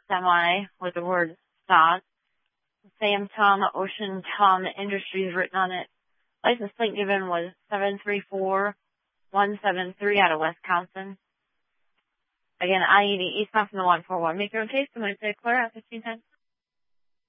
semi with the word stock. Sam Tom Ocean Tom Industries written on it. License plate given was 734173 out of Wisconsin. Again, IED East from the 141. Make your own case. I'm going to declare at 15 times.